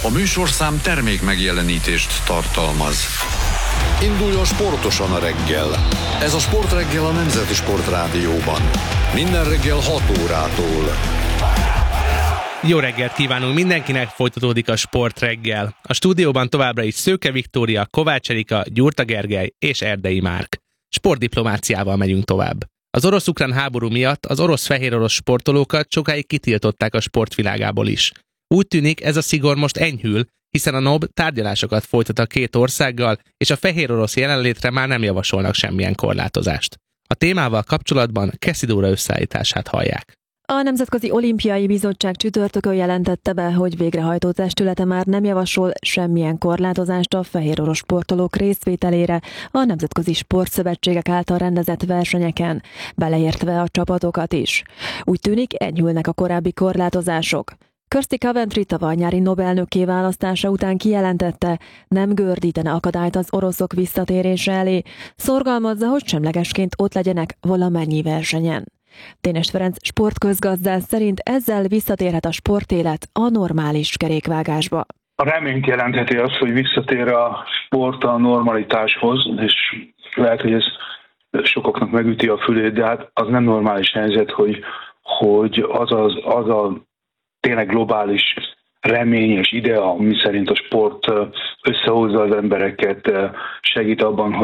A műsorszám termék megjelenítést tartalmaz. Induljon sportosan a reggel. Ez a Sportreggel a Nemzeti Sportrádióban. Minden reggel 6 órától. Jó reggelt kívánunk mindenkinek, folytatódik a Sportreggel. A stúdióban továbbra is Szőke Viktória, Kovács Erika, Gyurta Gergely és Erdei Márk. Sportdiplomáciával megyünk tovább. Az orosz-ukrán háború miatt az orosz-fehérorosz sportolókat sokáig kitiltották a sportvilágából is. Úgy tűnik, ez a szigor most enyhül, hiszen a NOB tárgyalásokat folytat a két országgal, és a fehérorosz jelenlétre már nem javasolnak semmilyen korlátozást. A témával kapcsolatban Keszi Dóra összeállítását hallják. A Nemzetközi Olimpiai Bizottság csütörtökön jelentette be, hogy végrehajtó testülete már nem javasol semmilyen korlátozást a fehérorosz sportolók részvételére a nemzetközi sportszövetségek által rendezett versenyeken, beleértve a csapatokat is. Úgy tűnik, enyhülnek a korábbi korlátozások. Kirsty Coventry tavaly nyári Nobel-nőkké választása után kijelentette, nem gördítene akadályt az oroszok visszatérése elé, szorgalmazza, hogy semlegesként ott legyenek valamennyi versenyen. Dénes Ferenc sportközgazdász szerint ezzel visszatérhet a sportélet a normális kerékvágásba. A reményt jelentheti az, hogy visszatér a sport a normalitáshoz, és lehet, hogy ez sokaknak megüti a fülét, de hát az nem normális helyzet, hogy az a tényleg globális remény és idea, mi szerint a sport összehozza az embereket, segít abban,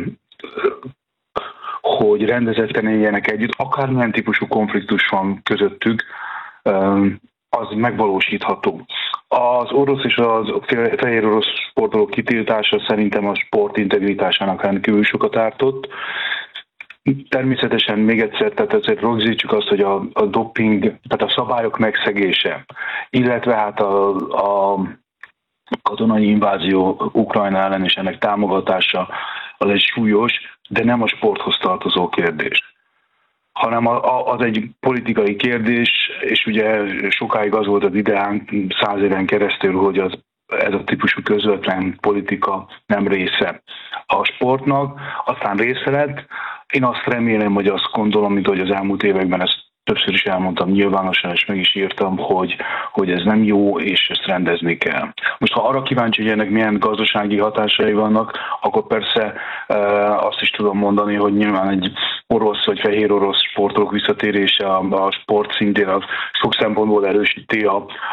hogy rendezetten éljenek együtt, akármilyen típusú konfliktus van közöttük, az megvalósítható. Az orosz és az fehérorosz sportolók kitiltása szerintem a sport integritásának rendkívül sokat ártott. Természetesen még egyszer, tehát azért rögzítsük azt, hogy a doping, tehát a szabályok megszegése, illetve hát a katonai invázió Ukrajna ellen és ennek támogatása az egy súlyos, de nem a sporthoz tartozó kérdés, hanem az egy politikai kérdés, és ugye sokáig az volt az ideánk 100 éven keresztül, hogy ez a típusú közvetlen politika nem része a sportnak, aztán része lett. Én azt remélem, hogy azt gondolom, mint hogy az elmúlt években ezt többször is elmondtam nyilvánosan, és meg is írtam, hogy ez nem jó, és ezt rendezni kell. Most ha arra kíváncsi, hogy ennek milyen gazdasági hatásai vannak, akkor persze azt is tudom mondani, hogy nyilván egy orosz vagy fehérorosz sportolók visszatérése a sport szintén az sok szempontból erősíti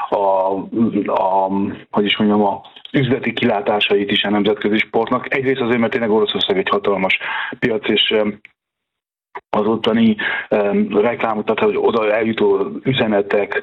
a üzleti kilátásait is a nemzetközi sportnak. Egyrészt azért, mert tényleg Oroszország egy hatalmas piac, és az ottani reklámot, tehát hogy oda eljutó üzenetek,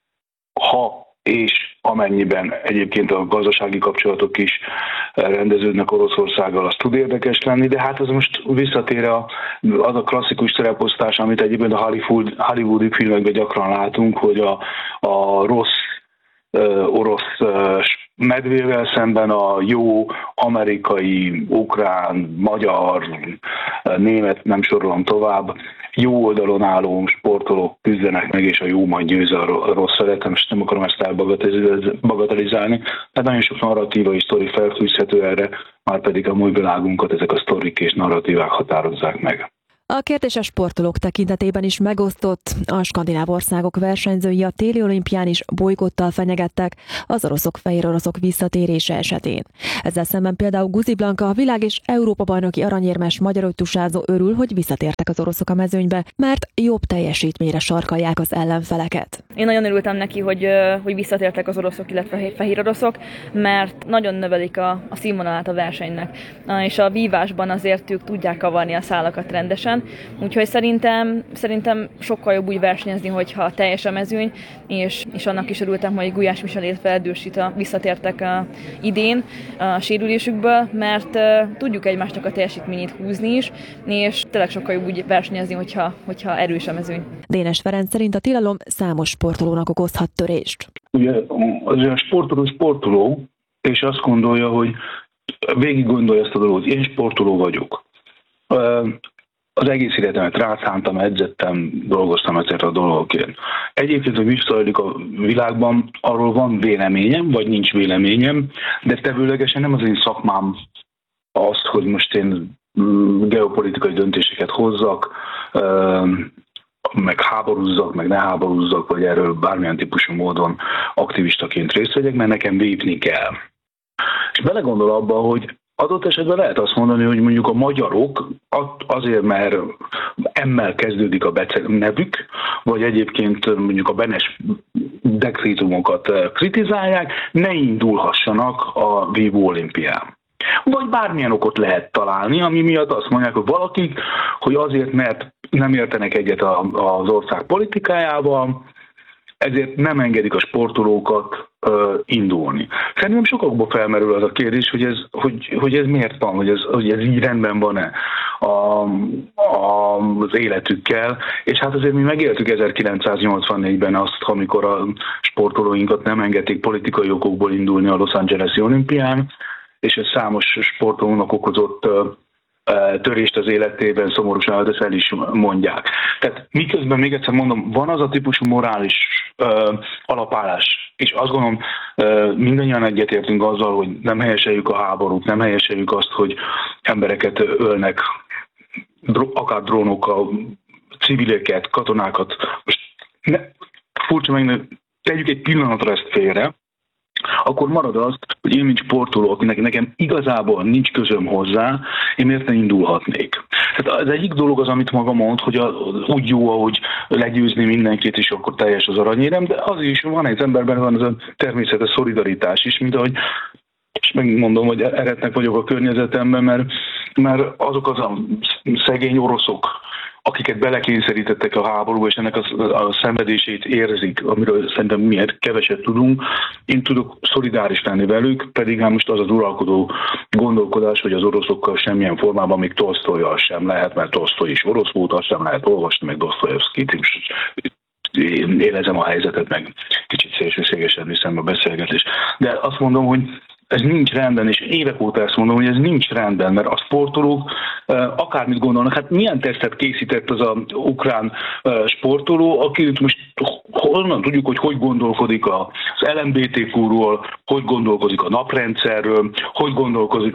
ha és amennyiben egyébként a gazdasági kapcsolatok is rendeződnek Oroszországgal, az tud érdekes lenni, de hát az most visszatér az a klasszikus szereposztás, amit egyébként a hollywoodi filmekben gyakran látunk, hogy a rossz orosz medvével szemben a jó amerikai, ukrán, magyar, német, nem sorolom tovább, jó oldalon álló sportolók küzdenek meg, és a jó majd győz a rossz felett. Most nem akarom ezt elbagatelizálni. Tehát nagyon sok narratíva és sztori felfűzhető erre, már pedig a mai világunkat ezek a sztorik és narratívák határozzák meg. A kérdés a sportolók tekintetében is megosztott. A skandináv országok versenyzői a téli olimpián is bolykottal fenyegettek az oroszok-fehéroroszok visszatérése esetén. Ezzel szemben például Guzi Blanka, a világ- és Európa-bajnoki aranyérmes magyar öttusázó örül, hogy visszatértek az oroszok a mezőnybe, mert jobb teljesítményre sarkalják az ellenfeleket. Én nagyon örültem neki, hogy visszatértek az oroszok, illetve fehéroroszok, mert nagyon növelik a színvonalát a versenynek. És a vívásban azért ők tudják kavarni a szálakat rendesen. Úgyhogy szerintem sokkal jobb úgy versenyezni, hogyha teljes a mezőny, és annak is örültem, hogy Gulyás Michel, illetve Erdős visszatértek idén a sérülésükből, mert tudjuk egymásnak a teljesítményét húzni is, és tényleg sokkal jobb úgy versenyezni, hogyha erős a mezőny. Dénes Ferenc szerint a tilalom számos sportolónak okozhat törést. Ugye az sportoló, és azt gondolja, hogy végig gondolja ezt a dolgot, én sportoló vagyok. Az egész életemet rászántam, edzettem, dolgoztam ezért a dolgokért. Egyébként, hogy visszajlik a világban, arról van véleményem, vagy nincs véleményem, de tevőlegesen nem az én szakmám azt, hogy most én geopolitikai döntéseket hozzak, meg háborúzzak, meg ne háborúzzak, vagy erről bármilyen típusú módon aktivistaként részt vegyek, mert nekem vépni kell. És belegondol abba, hogy adott esetben lehet azt mondani, hogy mondjuk a magyarok azért, mert emmel kezdődik a nevük, vagy egyébként mondjuk a Benes dekrétumokat kritizálják, ne indulhassanak a vívó olimpián. Vagy bármilyen okot lehet találni, ami miatt azt mondják, hogy valakik, hogy azért, mert nem értenek egyet az ország politikájával, ezért nem engedik a sportolókat indulni. Szerintem sokakból felmerül az a kérdés, hogy ez miért van, hogy ez így rendben van-e az életükkel, és hát azért mi megéltük 1984-ben azt, amikor a sportolóinkat nem engedték politikai okokból indulni a Los Angeles-i olimpián, és ez számos sportolónak okozott törést az életében, szomorúságot, ezt el is mondják. Tehát miközben, még egyszer mondom, van az a típusú morális alapállás, és azt gondolom, mindannyian egyetértünk azzal, hogy nem helyeseljük a háborút, nem helyeseljük azt, hogy embereket ölnek, akár drónokkal, civileket, katonákat. Most furcsa meg, tegyük egy pillanatra ezt félre, akkor marad az, hogy én, mint sportoló, akinek nekem igazából nincs közöm hozzá, én miért ne indulhatnék. Tehát az egyik dolog az, amit maga mond, hogy úgy jó, ahogy legyőzni mindenkit, és akkor teljes az aranyérem, de az is van, egy emberben van az a természetes szolidaritás is, mint ahogy, és megmondom, hogy eretnek vagyok a környezetemben, mert azok az a szegény oroszok, akiket belekényszerítettek a háborúba, és ennek a szenvedését érzik, amiről szerintem miért keveset tudunk. Én tudok szolidáris lenni velük, pedig hát most az az uralkodó gondolkodás, hogy az oroszokkal semmilyen formában, még Tolsztojjal sem lehet, mert Tolsztoj is orosz volt, azt sem lehet olvasni, meg Dosztojevszkit is. Én élezem a helyzetet, meg kicsit szélsőségesen viszem a beszélgetést. De azt mondom, hogy ez nincs rendben, és évek óta ezt mondom, hogy ez nincs rendben, mert a sportolók akármit gondolnak. Hát milyen tesztet készített az a ukrán sportoló, akiről most honnan tudjuk, hogy gondolkodik az LMBTQ-ról, hogy gondolkodik a naprendszerről, hogy gondolkozik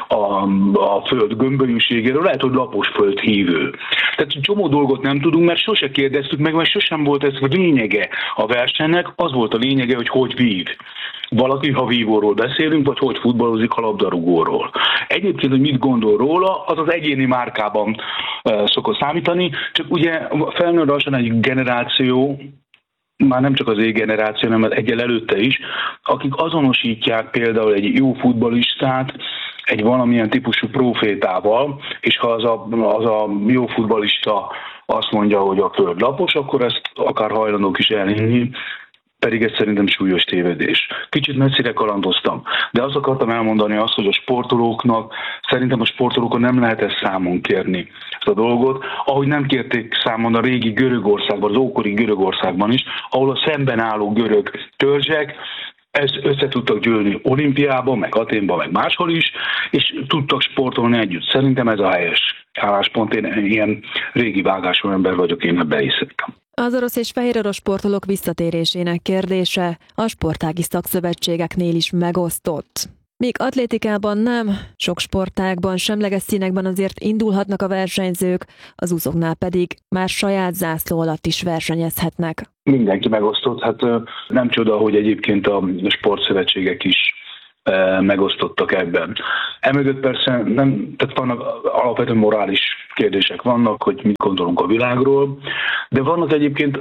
a föld gömbölyűségéről, lehet, hogy lapos földhívő. Tehát csomó dolgot nem tudunk, mert sose kérdeztük meg, mert sosem volt ez a lényege a versenynek, az volt a lényege, hogy vív. Valaki, ha vívóról beszélünk, vagy hogy futballozik a labdarúgóról. Egyébként, hogy mit gondol róla, az az egyéni márkában szokott számítani, csak ugye felnő lassan egy generáció, már nem csak az generáció, hanem egyel előtte is, akik azonosítják például egy jó futballistát egy valamilyen típusú profétával, és ha az a jó futballista azt mondja, hogy a föld lapos, akkor ezt akár hajlandók is elhinni, pedig ez szerintem súlyos tévedés. Kicsit messzire kalandoztam, de azt akartam elmondani azt, hogy szerintem a sportolókon nem lehet ezt számon kérni, ezt a dolgot, ahogy nem kérték számon a régi Görögországban, az ókori Görögországban is, ahol a szemben álló görög törzsek ezt össze tudtak gyűlni olimpiában, meg Athénban, meg máshol is, és tudtak sportolni együtt. Szerintem ez a helyes álláspont. Én ilyen régi vágású ember vagyok, én ebbe hiszek. Az orosz és fehérorosz sportolók visszatérésének kérdése a sportági szakszövetségeknél is megosztott. Míg atlétikában nem, sok sportágban, semleges színekben azért indulhatnak a versenyzők, az úszóknál pedig már saját zászló alatt is versenyezhetnek. Mindenki megosztott, hát nem csoda, hogy egyébként a sportszövetségek is megosztottak ebben. Emögött persze tehát vannak alapvetően morális kérdések vannak, hogy mit gondolunk a világról, de vannak egyébként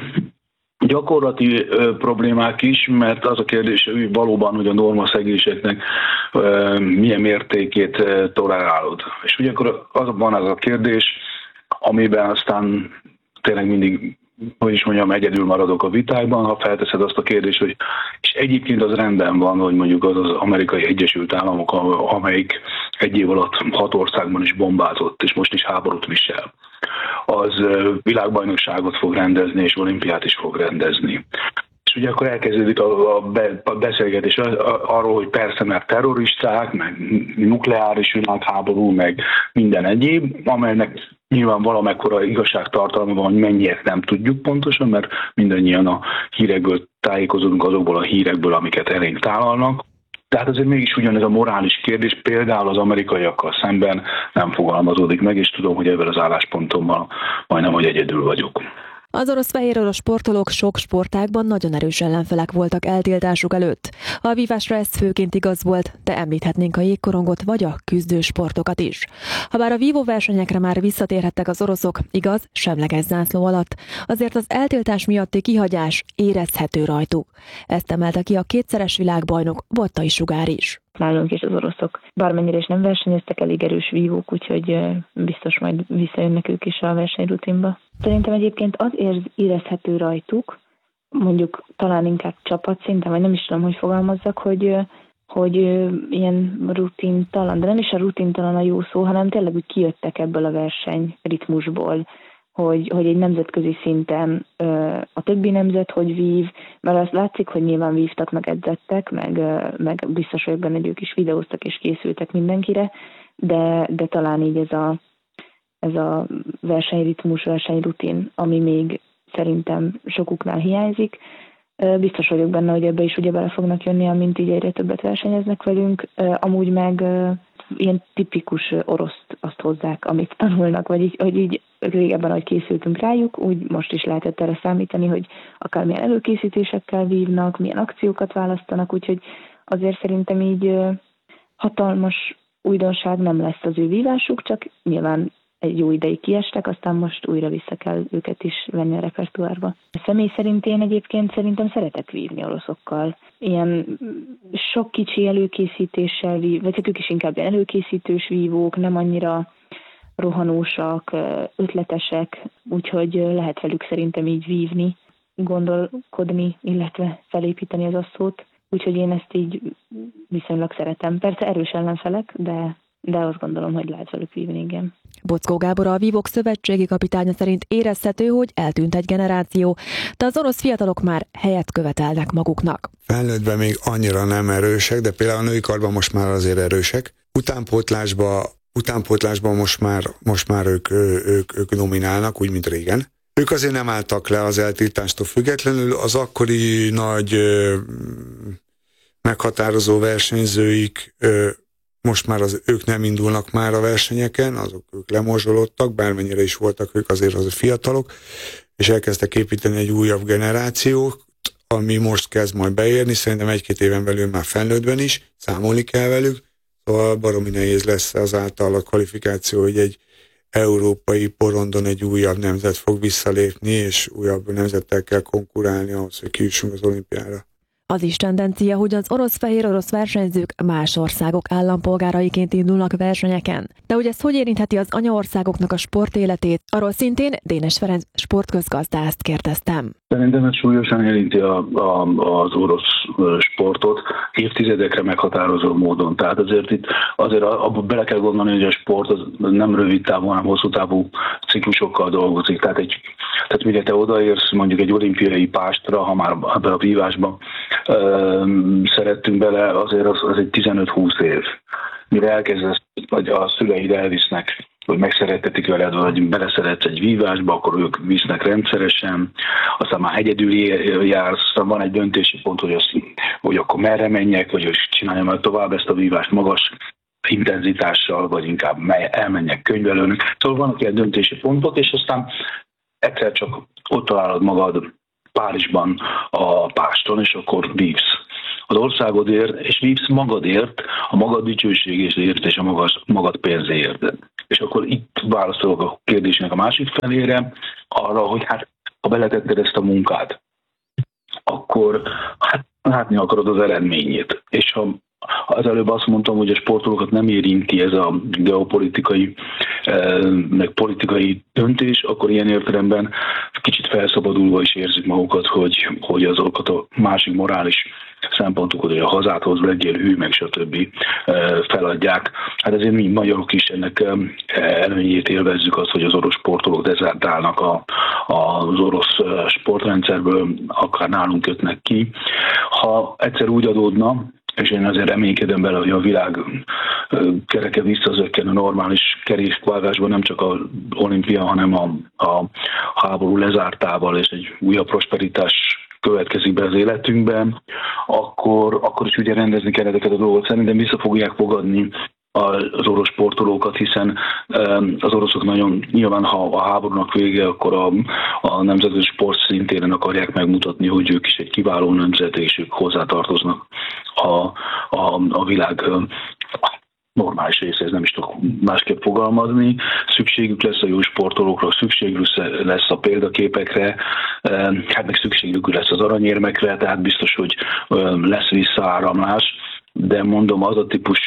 gyakorlati problémák is, mert az a kérdés, hogy valóban, hogy a normaszegéseknek milyen mértékét tolerálod. És ugye akkor van az a kérdés, amiben aztán tényleg mindig, hogy is mondjam, egyedül maradok a vitákban, ha felteszed azt a kérdést, hogy és egyébként az rendben van, hogy mondjuk az Amerikai Egyesült Államok, amelyik egy év alatt 6 országban is bombázott, és most is háborút visel, az világbajnokságot fog rendezni, és olimpiát is fog rendezni. És ugye akkor elkezdődik a beszélgetés arról, hogy persze, mert terroristák, meg nukleáris világháború, meg minden egyéb, amelynek nyilván valamekkora igazságtartalma van, hogy mennyiért nem tudjuk pontosan, mert mindannyian a hírekből tájékozódunk, azokból a hírekből, amiket elénk tálalnak. Tehát azért mégis ugyanez a morális kérdés például az amerikaiakkal szemben nem fogalmazódik meg, és tudom, hogy ebben az álláspontommal majdnem, hogy egyedül vagyok. Az orosz-fehérorosz sportolók sok sportágban nagyon erős ellenfelek voltak eltiltásuk előtt. A vívásra ez főként igaz volt, de említhetnénk a jégkorongot vagy a küzdő sportokat is. Habár a vívóversenyekre már visszatérhettek az oroszok, igaz, semleges zászló alatt, azért az eltiltás miatti kihagyás érezhető rajtuk. Ezt emelte ki a kétszeres világbajnok Bottai Sugár is. Nálunk is az oroszok bármennyire is nem versenyeztek, elég erős vívók, úgyhogy biztos majd visszajönnek ők is a versenyrutinba. Szerintem egyébként az érezhető rajtuk, mondjuk talán inkább csapatszinten, vagy nem is tudom, hogy fogalmazzak, hogy ilyen rutintalan, de nem is a rutintalan a jó szó, hanem tényleg úgy kijöttek ebből a versenyritmusból, hogy egy nemzetközi szinten a többi nemzet hogy vív, mert azt látszik, hogy nyilván vívtak, meg edzettek, meg biztos vagyok benne, hogy ők is videóztak és készültek mindenkire, de talán így ez a versenyritmus, versenyrutin, ami még szerintem sokuknál hiányzik. Biztos vagyok benne, hogy ebbe is ugye bele fognak jönni, amint így egyre többet versenyeznek velünk. Amúgy meg ilyen tipikus oroszt azt hozzák, amit tanulnak, vagy hogy így régebben, ahogy készültünk rájuk, úgy most is lehetett erre számítani, hogy akár milyen előkészítésekkel vívnak, milyen akciókat választanak, úgyhogy azért szerintem így hatalmas újdonság nem lesz az ő vívásuk, csak nyilván egy jó ideig kiestek, aztán most újra vissza kell őket is venni a repertoárba. Személy szerint én egyébként szerintem szeretek vívni oroszokkal. Ilyen sok kicsi előkészítéssel vagy ők is inkább ilyen előkészítős vívók, nem annyira rohanósak, ötletesek, úgyhogy lehet velük szerintem így vívni, gondolkodni, illetve felépíteni az asszót. Úgyhogy én ezt így viszonylag szeretem. Persze erős ellenfelek, de azt gondolom, hogy lehet velük vívni, igen. Bockó Gábor, a Vívók szövetségi kapitánya szerint érezhető, hogy eltűnt egy generáció, de az orosz fiatalok már helyet követelnek maguknak. Felnőttben még annyira nem erősek, de például a női karban most már azért erősek. Utánpótlásban most már ők dominálnak, úgy, mint régen. Ők azért nem álltak le az eltiltástól függetlenül, az akkori nagy meghatározó versenyzőik most már ők nem indulnak már a versenyeken, ők lemorzsolódtak, bármennyire is voltak ők azért fiatalok, és elkezdtek építeni egy újabb generációt, ami most kezd majd beérni, szerintem 1-2 éven belül már felnőttben is, számolni kell velük, szóval baromi nehéz lesz azáltal a kvalifikáció, hogy egy európai porondon egy újabb nemzet fog visszalépni, és újabb nemzettel kell konkurálni ahhoz, hogy kijussunk az olimpiára. Az is tendencia, hogy az orosz-fehérorosz versenyzők más országok állampolgáraiként indulnak versenyeken. De hogy ez hogy érintheti az anyaországoknak a sportéletét, arról szintén Dénes Ferenc sportközgazdászt kérdeztem. Szerintem ez súlyosan érinti az orosz sportot évtizedekre meghatározó módon. Tehát azért abba bele kell gondolni, hogy a sport az nem rövid távú, hanem hosszú távú ciklusokkal dolgozik. Tehát mire te odaérsz mondjuk egy olimpiai pástra, ha már ebbe a vívásba szerettünk bele, azért az egy 15-20 év. Mire elkezdesz, vagy a szüleid elvisznek, hogy megszerettetik veled, vagy beleszeretsz egy vívásba, akkor ők visznek rendszeresen, aztán már egyedül jársz, aztán van egy döntési pont, hogy akkor merre menjek, vagy hogy csináljam meg tovább ezt a vívást magas intenzitással, vagy inkább elmenjek könyvelőnek. Szóval vannak ilyen döntési pontok, és aztán egyszer csak ott találod magad Párizsban a páston, és akkor vívsz az országodért, és vívsz magadért, a magad dicsőségért és a magad pénzéért. És akkor itt válaszolok a kérdésnek a másik felére, arra, hogy hát ha beletetted ezt a munkát, akkor látni akarod az eredményét. És ha az előbb azt mondtam, hogy a sportolókat nem érinti ez a geopolitikai, meg politikai döntés, akkor ilyen értelemben kicsit felszabadulva is érzik magukat, hogy azokat a másik morális szempontokat, hogy a hazádhoz legyél hű, meg stb. Feladják. Hát ezért mi magyarok is ennek előnyét élvezzük azt, hogy az orosz sportolók dezertálnak az orosz sportrendszerből, akár nálunk kötnek ki. Ha egyszer úgy adódna, és én azért reménykedem bele, hogy a világ kereke visszazökken a normális kerékvágásban, nem csak az olimpia, hanem a háború lezártával és egy újabb prosperitás következik be az életünkben, akkor is ugye rendezni kell ezeket a dolgokat. Szerintem vissza fogják fogadni az orosz sportolókat, hiszen az oroszok nagyon nyilván, ha a háborúnak vége, akkor a nemzetközi sport szintéren akarják megmutatni, hogy ők is egy kiváló nemzet, és ők hozzátartoznak a világ normális része, ez nem is tudok másképp fogalmazni. Szükségük lesz a jó sportolókra, szükségük lesz a példaképekre, hát meg szükségük lesz az aranyérmekre, tehát biztos, hogy lesz visszaáramlás, de mondom, az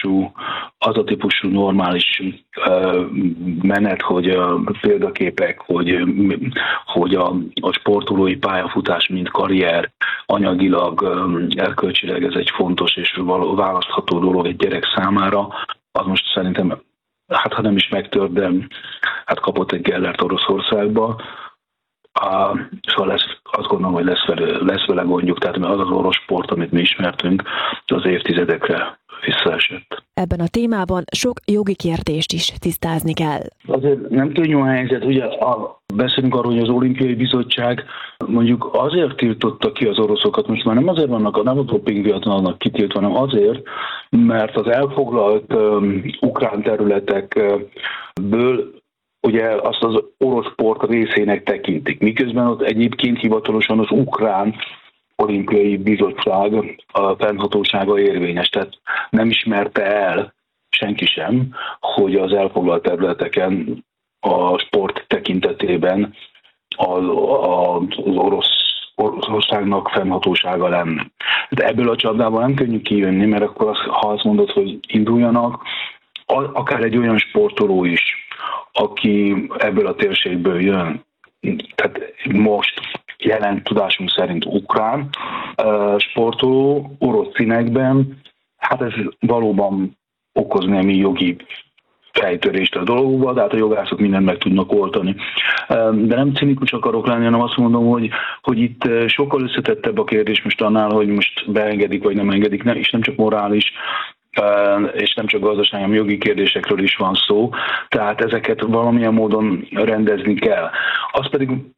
a típusú normális menet, hogy a példaképek, hogy a sportolói pályafutás, mint karrier, anyagilag, erkölcsileg ez egy fontos és választható dolog egy gyerek számára, az most szerintem, hát ha nem is megtört, de hát kapott egy Gellert Oroszországba. Szóval azt gondolom, hogy lesz vele gondjuk, tehát az az orosz sport, amit mi ismertünk, az évtizedekre visszaesett. Ebben a témában sok jogi kérdést is tisztázni kell. Azért nem könnyű a helyzet, ugye beszélünk arról, hogy az Olimpiai Bizottság mondjuk azért tiltotta ki az oroszokat, most már nem azért vannak, nem a doping miatt vannak kitiltva, hanem azért, mert az elfoglalt ukrán területekből ugye azt az orosz sport részének tekintik. Miközben ott egyébként hivatalosan az ukrán Olimpiai Bizottság a fennhatósága érvényes. Tehát nem ismerte el senki sem, hogy az elfoglalt területeken a sport tekintetében az Oroszországnak fennhatósága lenne. De ebből a csapdából nem könnyű kijönni, mert akkor ha azt mondod, hogy induljanak, akár egy olyan sportoló is, aki ebből a térségből jön, tehát most jelen tudásunk szerint ukrán sportoló, orosz színekben, hát ez valóban okoz némi jogi fejtörést a dolgokba, de hát a jogászok mindent meg tudnak oltani. De nem cinikus akarok lenni, hanem azt mondom, hogy itt sokkal összetettebb a kérdés most annál, hogy most beengedik vagy nem engedik, és nem csak morális, és nem csak gazdasági, hanem jogi kérdésekről is van szó, tehát ezeket valamilyen módon rendezni kell. Az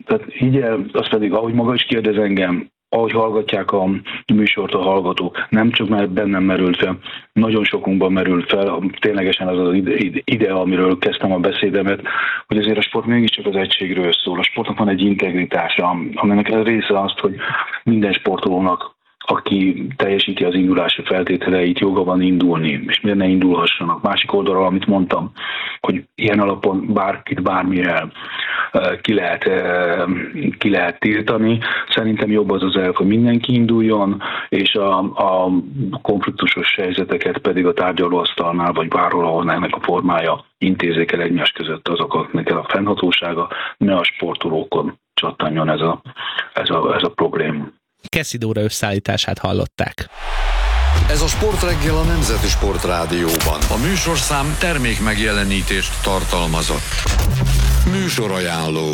pedig, ahogy maga is kérdez engem, ahogy hallgatják a műsort a hallgatók, nem csak már bennem merült fel, nagyon sokunkban merült fel, ténylegesen az idea, amiről kezdtem a beszédemet, hogy azért a sport mégiscsak az egységről szól. A sportnak van egy integritása, aminek része azt, hogy minden sportolónak, aki teljesíti az indulási feltételeit, joga van indulni, és miért ne indulhassanak. Másik oldalról, amit mondtam, hogy ilyen alapon bárkit bármire ki lehet tiltani. Szerintem jobb az elv, hogy mindenki induljon, és a konfliktusos helyzeteket pedig a tárgyalóasztalnál, vagy bárhol, ahol ennek a formája intézzék el egymás között azoknak kell a fennhatósága, ne a sportolókon csattanjon ez a probléma. Kessy Dóra összeállítását hallották. Ez a Sportreggel a Nemzeti Sport Rádióban. A műsorszám termék megjelenítést tartalmazott. Műsorajánló.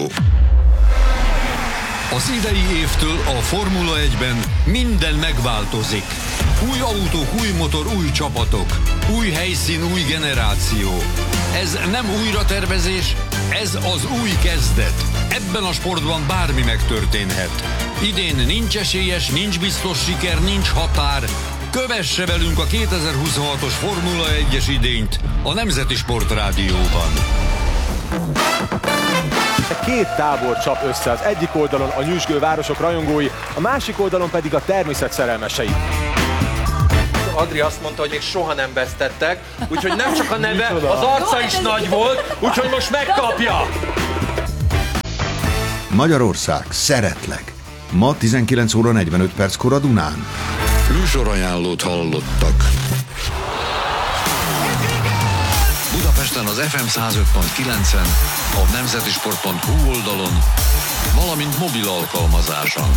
Az idei évtől a Formula 1-ben minden megváltozik. Új autók, új motor, új csapatok. Új helyszín, új generáció. Ez nem újratervezés, ez az új kezdet. Ebben a sportban bármi megtörténhet. Idén nincs esélyes, nincs biztos siker, nincs határ. Kövesse velünk a 2026-os Formula 1-es idényt a Nemzeti Sport Rádióban. Két tábor csap össze, az egyik oldalon a nyüzsgő városok rajongói, a másik oldalon pedig a természet szerelmesei. Adri azt mondta, hogy még soha nem vesztettek, úgyhogy nem csak a neve, az arca is nagy volt, úgyhogy most megkapja! Magyarország, szeretlek! Ma 19 óra 45 perckor a Dunán. Műsorajánlót hallottak. Budapesten az FM 105.9-en, a nemzetisport.hu oldalon, valamint mobil alkalmazáson.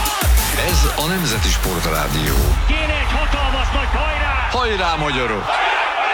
Ez a Nemzeti Sport Rádió. Kéne egy hatalmas nagy hajrá! Hajrá, magyarok!